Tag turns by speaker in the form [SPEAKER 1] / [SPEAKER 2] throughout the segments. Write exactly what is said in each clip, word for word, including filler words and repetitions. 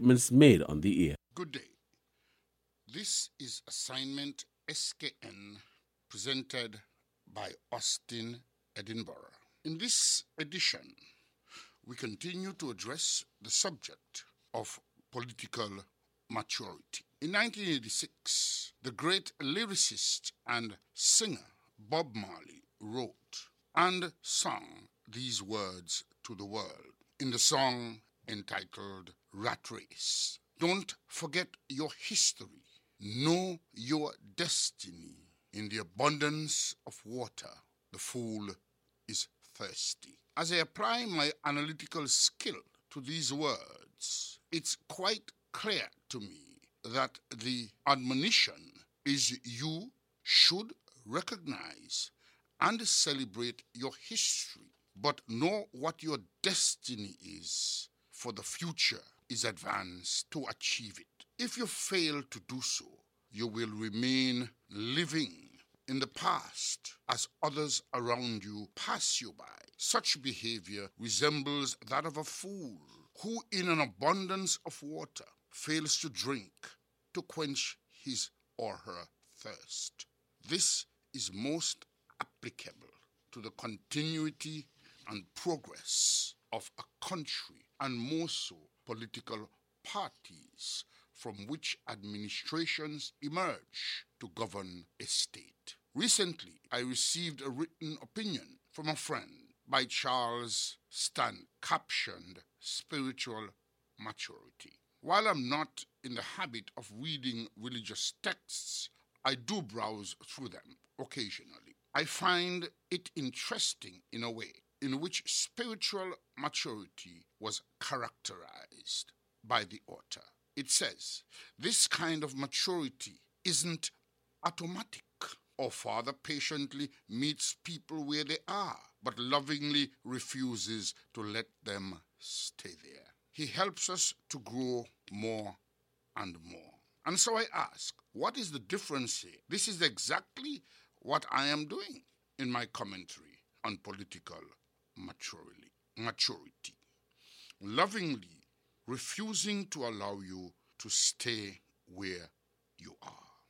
[SPEAKER 1] statements made on the air.
[SPEAKER 2] Good day. This is assignment S K N presented by Austin Edinburgh. In this edition, we continue to address the subject of political maturity. In nineteen eighty-six, the great lyricist and singer Bob Marley wrote and sung these words to the world in the song entitled Rat Race. Don't forget your history. Know your destiny. In the abundance of water, the fool is thirsty. As I apply my analytical skill to these words, it's quite clear to me that the admonition is you should recognize and celebrate your history, but know what your destiny is, for the future is advanced to achieve it. If you fail to do so, you will remain living in the past as others around you pass you by. Such behavior resembles that of a fool who, in an abundance of water, fails to drink to quench his or her thirst. This is most applicable to the continuity and progress of a country, and more so political parties from which administrations emerge to govern a state. Recently, I received a written opinion from a friend by Charles Stan captioned Spiritual Maturity. While I'm not in the habit of reading religious texts, I do browse through them occasionally. I find it interesting in a way in which spiritual maturity was characterized by the author. It says, this kind of maturity isn't automatic. Our Father patiently meets people where they are, but lovingly refuses to let them stay there. He helps us to grow more and more. And so I ask, what is the difference here? This is exactly what I am doing in my commentary on political maturity. maturity. Lovingly refusing to allow you to stay where you are.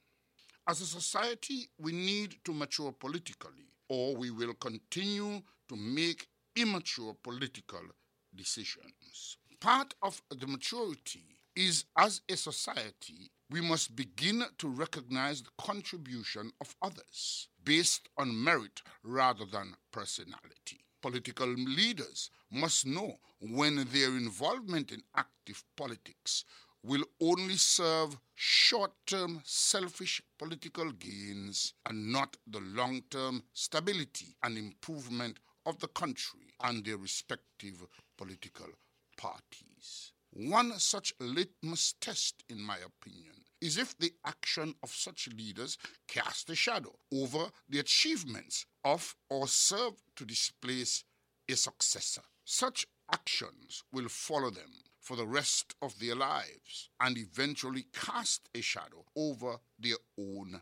[SPEAKER 2] As a society, we need to mature politically, or we will continue to make immature political decisions. Part of the maturity is, as a society, we must begin to recognize the contribution of others based on merit rather than personality. Political leaders must know when their involvement in active politics will only serve short-term selfish political gains and not the long-term stability and improvement of the country and their respective political parties. One such litmus test, in my opinion, is if the action of such leaders cast a shadow over the achievements of or serve to displace a successor. Such actions will follow them for the rest of their lives and eventually cast a shadow over their own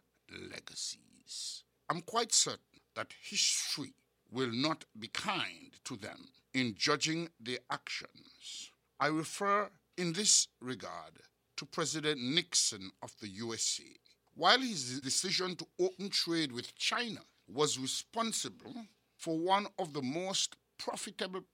[SPEAKER 2] legacies. I'm quite certain that history will not be kind to them in judging their actions. I refer in this regard to President Nixon of the U S A. While his decision to open trade with China was responsible for one of the most profitable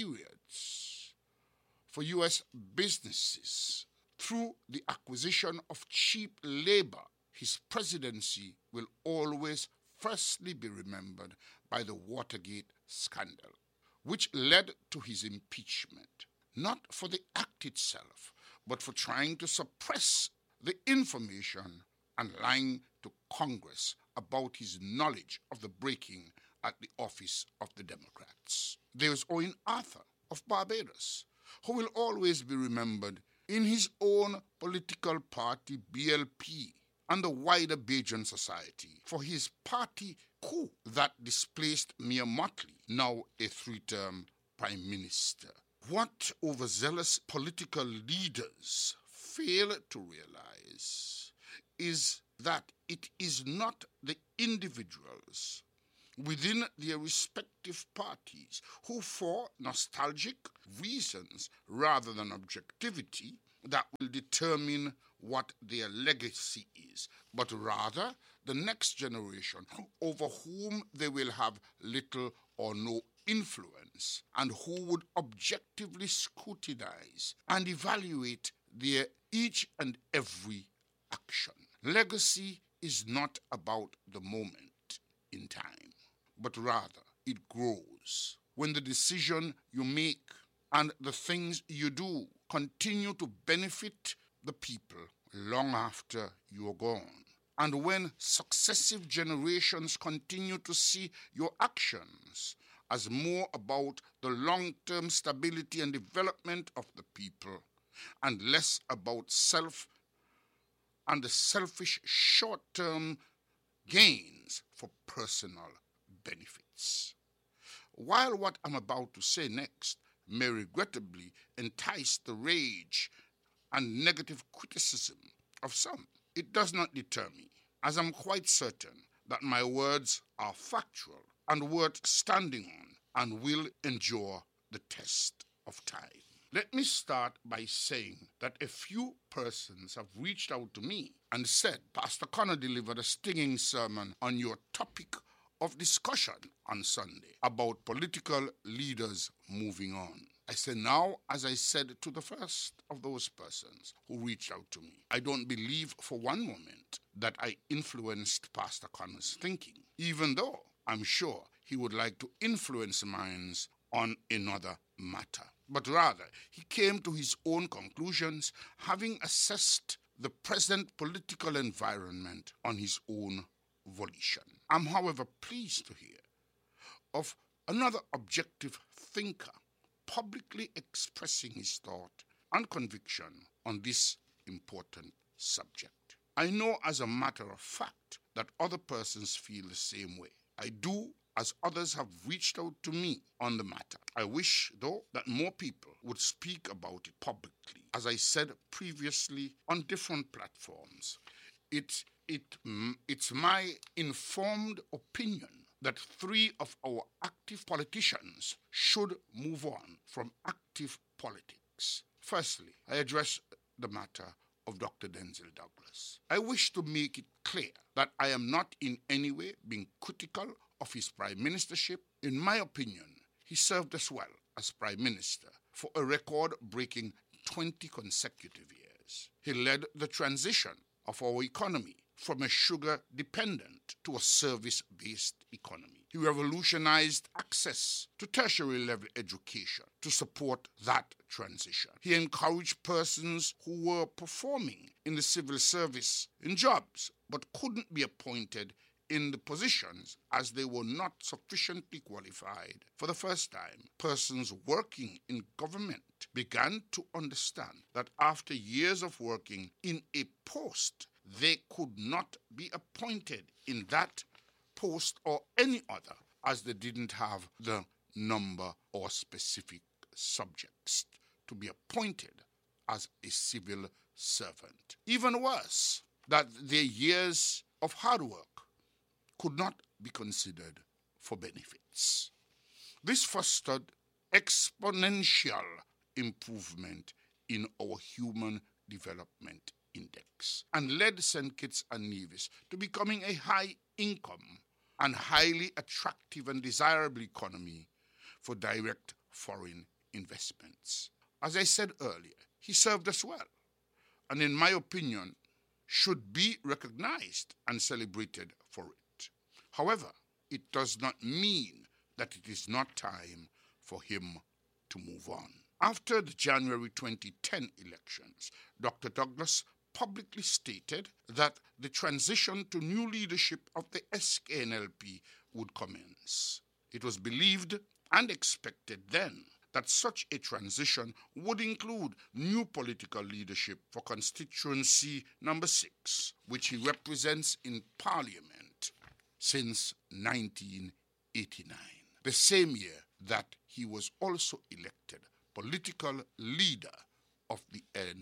[SPEAKER 2] periods for U S businesses through the acquisition of cheap labor, his presidency will always firstly be remembered by the Watergate scandal, which led to his impeachment, not for the act itself, but for trying to suppress the information and lying to Congress about his knowledge of the breaking at the office of the Democrats. There is Owen Arthur of Barbados, who will always be remembered in his own political party, B L P, and the wider Bajan society for his party coup that displaced Mia Mottley, now a three-term prime minister. What overzealous political leaders fail to realize is that it is not the individuals within their respective parties who, for nostalgic reasons rather than objectivity, that will determine what their legacy is, but rather the next generation over whom they will have little or no influence and who would objectively scrutinize and evaluate their each and every action. Legacy is not about the moment in time, but rather it grows when the decision you make and the things you do continue to benefit the people long after you are gone. And when successive generations continue to see your actions as more about the long-term stability and development of the people and less about self and the selfish short-term gains for personal benefits. While what I'm about to say next may regrettably entice the rage and negative criticism of some, it does not deter me, as I'm quite certain that my words are factual and worth standing on and will endure the test of time. Let me start by saying that a few persons have reached out to me and said, Pastor Connor delivered a stinging sermon on your topic of discussion on Sunday about political leaders moving on. I say now, as I said to the first of those persons who reached out to me, I don't believe for one moment that I influenced Pastor Connor's thinking, even though I'm sure he would like to influence minds on another matter. But rather, he came to his own conclusions, having assessed the present political environment on his own volition. I'm, however, pleased to hear of another objective thinker publicly expressing his thought and conviction on this important subject. I know as a matter of fact that other persons feel the same way. I do, as others have reached out to me on the matter. I wish, though, that more people would speak about it publicly. As I said previously on different platforms, it, it, it's my informed opinion that three of our active politicians should move on from active politics. Firstly, I address the matter of Doctor Denzil Douglas. I wish to make it clear that I am not in any way being critical of his prime ministership. In my opinion, he served us well as prime minister for a record-breaking twenty consecutive years. He led the transition of our economy from a sugar-dependent to a service-based economy. He revolutionized access to tertiary-level education to support that transition. He encouraged persons who were performing in the civil service in jobs but couldn't be appointed in the positions as they were not sufficiently qualified. For the first time, persons working in government began to understand that after years of working in a post, they could not be appointed in that post or any other, as they didn't have the number or specific subjects to be appointed as a civil servant. Even worse, that their years of hard work could not be considered for benefits. This fostered exponential improvement in our human development index and led Saint Kitts and Nevis to becoming a high-income and highly attractive and desirable economy for direct foreign investments. As I said earlier, he served us well, and in my opinion, should be recognized and celebrated for it. However, it does not mean that it is not time for him to move on. After the January twenty ten elections, Doctor Douglas publicly stated that the transition to new leadership of the S K N L P would commence. It was believed and expected then that such a transition would include new political leadership for constituency number six, which he represents in Parliament since nineteen eighty-nine, the same year that he was also elected political leader of the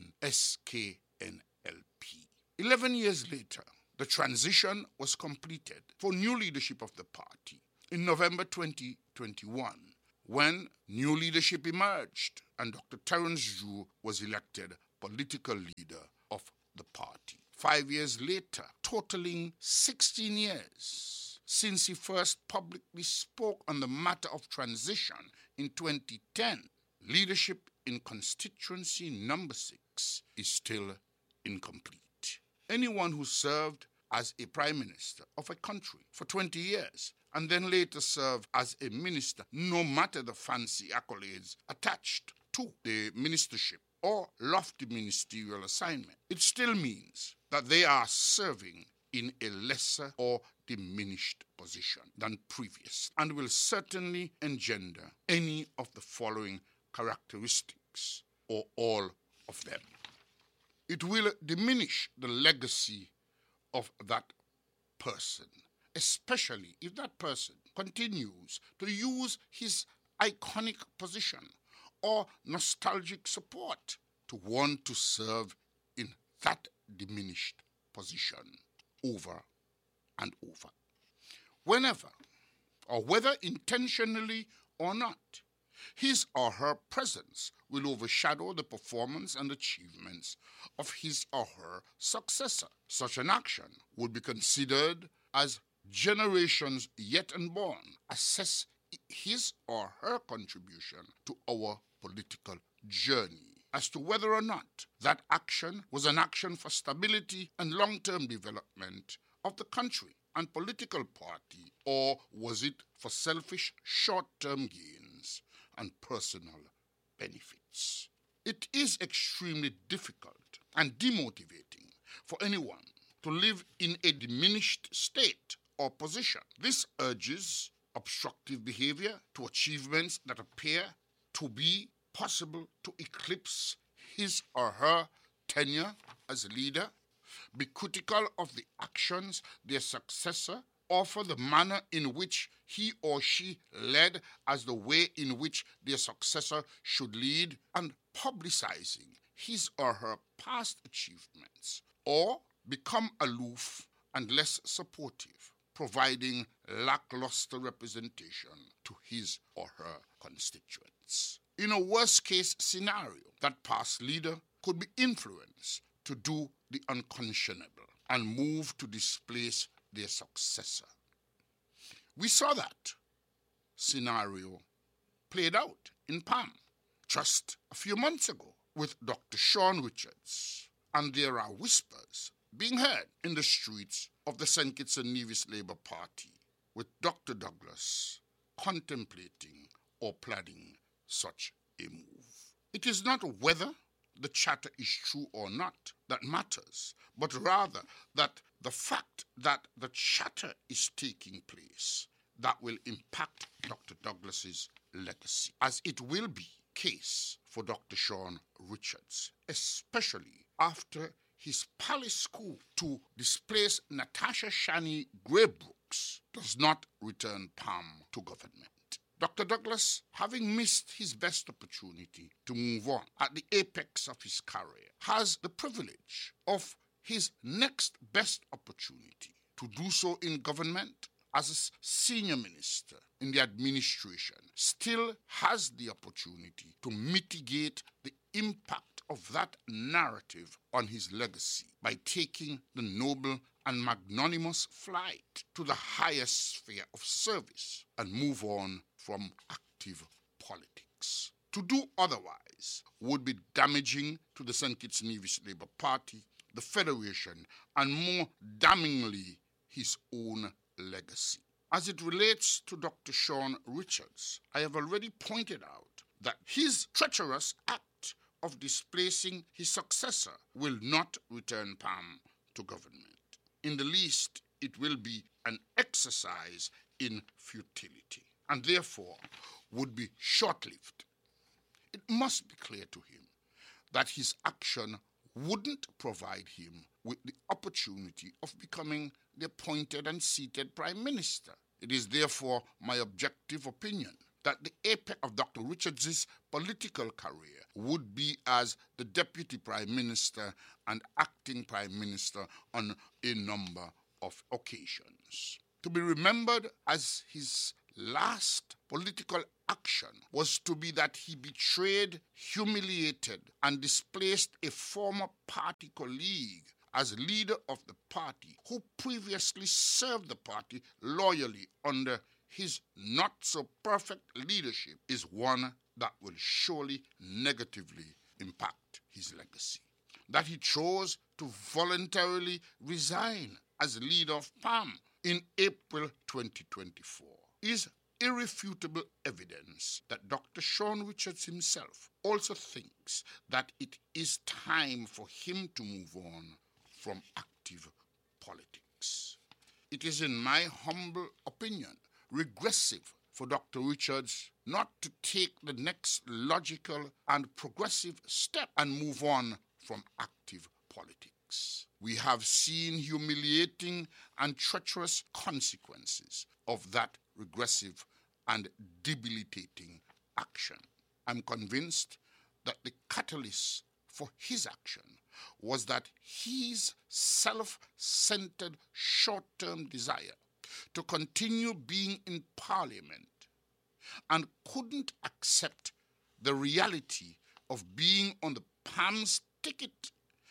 [SPEAKER 2] S K N L P. Eleven years later, the transition was completed for new leadership of the party in November twenty twenty-one, when new leadership emerged and Doctor Terence Drew was elected political leader of the party. Five years later, totaling sixteen years since he first publicly spoke on the matter of transition in twenty ten, leadership in constituency number six is still incomplete. Anyone who served as a prime minister of a country for twenty years and then later served as a minister, no matter the fancy accolades attached to the ministership or lofty ministerial assignment, it still means that they are serving in a lesser or diminished position than previous, and will certainly engender any of the following characteristics or all of them. It will diminish the legacy of that person, especially if that person continues to use his iconic position or nostalgic support to want to serve in that diminished position over and over. Whenever, or whether intentionally or not, his or her presence will overshadow the performance and achievements of his or her successor. Such an action would be considered as generations yet unborn assess his or her contribution to our political journey as to whether or not that action was an action for stability and long-term development of the country and political party, or was it for selfish short-term gains and personal benefits. It is extremely difficult and demotivating for anyone to live in a diminished state or position. This urges obstructive behavior to achievements that appear to be possible to eclipse his or her tenure as a leader, be critical of the actions their successor or for the manner in which he or she led as the way in which their successor should lead, and publicizing his or her past achievements, or become aloof and less supportive, providing lackluster representation to his or her constituents. In a worst-case scenario, that past leader could be influenced to do the unconscionable and move to displace their successor. We saw that scenario played out in Palm just a few months ago with Doctor Sean Richards, and there are whispers being heard in the streets of the Saint Kitts and Nevis Labour Party with Doctor Douglas contemplating or planning such a move. It is not whether the chatter is true or not that matters, but rather that the fact that the chatter is taking place that will impact Doctor Douglas's legacy, as it will be case for Doctor Sean Richards, especially after his palace coup to displace Natasha Shani Graybrooks does not return Palm to government. Doctor Douglas, having missed his best opportunity to move on at the apex of his career, has the privilege of his next best opportunity to do so in government as a senior minister in the administration, still has the opportunity to mitigate the impact of that narrative on his legacy by taking the noble and magnanimous flight to the highest sphere of service and move on from active politics. To do otherwise would be damaging to the Saint Kitts and Nevis Labour Party, the Federation, and more damningly his own legacy. As it relates to Doctor Sean Richards, I have already pointed out that his treacherous act of displacing his successor will not return Palm to government. In the least, it will be an exercise in futility, and therefore would be short-lived. It must be clear to him that his action wouldn't provide him with the opportunity of becoming the appointed and seated Prime Minister. It is therefore my objective opinion that the apex of Doctor Richards' political career would be as the Deputy Prime Minister and Acting Prime Minister on a number of occasions. To be remembered as his last political action was to be that he betrayed, humiliated, and displaced a former party colleague as leader of the party who previously served the party loyally under his not-so-perfect leadership is one that will surely negatively impact his legacy. That he chose to voluntarily resign as leader of P A M in April twenty twenty-four is irrefutable evidence that Doctor Sean Richards himself also thinks that it is time for him to move on from active politics. It is, in my humble opinion, regressive for Doctor Richards not to take the next logical and progressive step and move on from active politics. We have seen humiliating and treacherous consequences of that regressive and debilitating action. I'm convinced that the catalyst for his action was that his self-centered short-term desire to continue being in Parliament and couldn't accept the reality of being on the P A M's ticket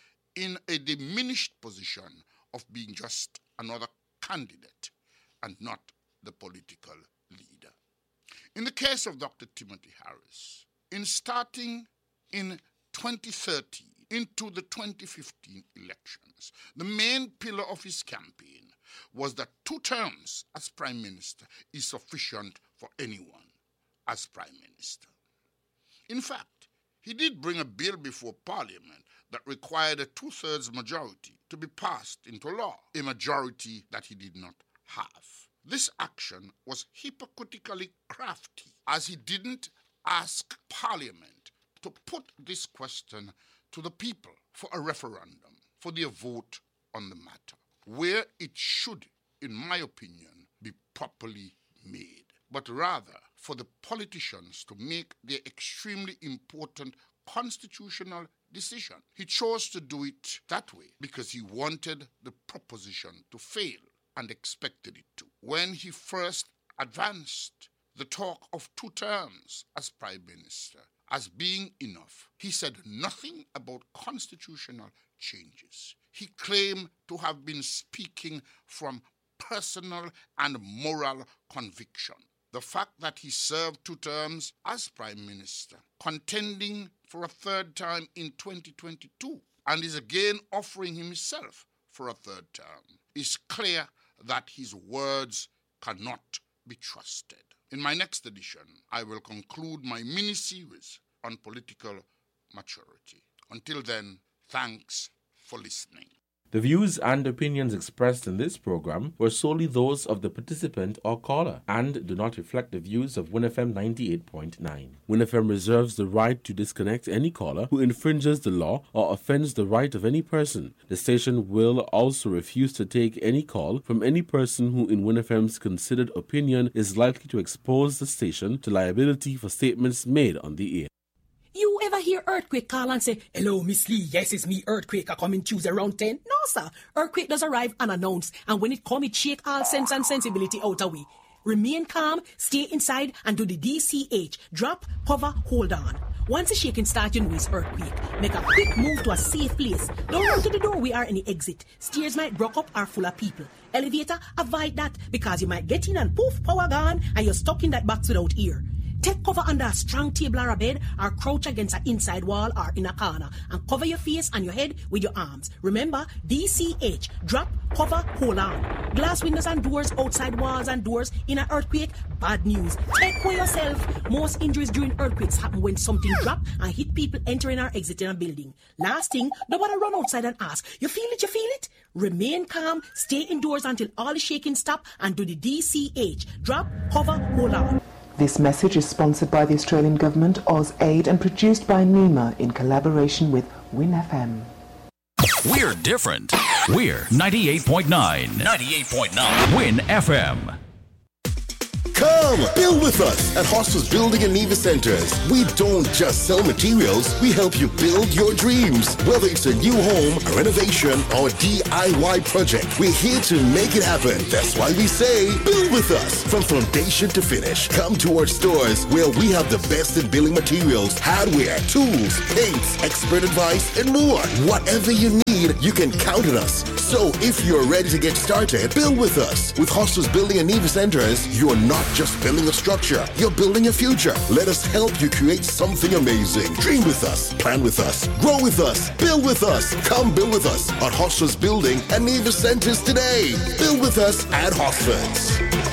[SPEAKER 2] in a diminished position of being just another candidate and not the political leader. In the case of Doctor Timothy Harris, in starting in twenty thirteen into the twenty fifteen elections, the main pillar of his campaign was that two terms as Prime Minister is sufficient for anyone as Prime Minister. In fact, he did bring a bill before Parliament that required a two-thirds majority to be passed into law, a majority that he did not have. This action was hypocritically crafty, as he didn't ask Parliament to put this question to the people for a referendum, for their vote on the matter, where it should, in my opinion, be properly made, but rather for the politicians to make their extremely important constitutional decision. He chose to do it that way because he wanted the proposition to fail and expected it to. When he first advanced the talk of two terms as Prime Minister as being enough, he said nothing about constitutional changes. He claimed to have been speaking from personal and moral conviction. The fact that he served two terms as Prime Minister, contending for a third time in twenty twenty-two, and is again offering himself for a third term, is clear that his words cannot be trusted. In my next edition, I will conclude my mini-series on political maturity. Until then, thanks for listening.
[SPEAKER 1] The views and opinions expressed in this program were solely those of the participant or caller and do not reflect the views of Win F M ninety-eight point nine. Win F M reserves the right to disconnect any caller who infringes the law or offends the right of any person. The station will also refuse to take any call from any person who, in Win F M's considered opinion, is likely to expose the station to liability for statements made on the air.
[SPEAKER 3] You ever hear Earthquake call and say, "Hello, Miss Lee, yes, it's me, Earthquake, I come in Tuesday around ten? No, sir. Earthquake does arrive unannounced, and when it come, it shake all sense and sensibility out of we. Remain calm, stay inside, and do the D C H. Drop, cover, hold on. Once the shaking starts, you know it's Earthquake. Make a quick move to a safe place. Don't run to the doorway or any exit. Stairs might block up or full of people. Elevator, avoid that, because you might get in and poof, power gone, and you're stuck in that box without ear. Take cover under a strong table or a bed, or crouch against an inside wall or in a corner, and cover your face and your head with your arms. Remember, D C H, drop, cover, hold on. Glass windows and doors, outside walls and doors in an earthquake, bad news. Take care yourself. Most injuries during earthquakes happen when something drop and hit people entering or exiting a building. Last thing, nobody run outside and ask, you feel it, you feel it? Remain calm, stay indoors until all the shaking stop, and do the D C H, drop, cover, hold on.
[SPEAKER 4] This message is sponsored by the Australian Government, AusAid, and produced by NEMA in collaboration with Win F M.
[SPEAKER 5] We're different. We're ninety-eight point nine. ninety-eight point nine. Win F M.
[SPEAKER 6] Come, build with us at Hostas Building and Neva Centers. We don't just sell materials, we help you build your dreams. Whether it's a new home, a renovation, or a D I Y project, we're here to make it happen. That's why we say, build with us. From foundation to finish, come to our stores where we have the best in building materials, hardware, tools, paints, expert advice, and more. Whatever you need, you can count on us. So if you're ready to get started, build with us. With Hostas Building and Neva Centers, you're not just building a structure, you're building a future. Let us help you create something amazing. Dream with us, plan with us, grow with us, build with us. Come build with us at Hostas Building and Neva Centers today. Build with us at Hostas.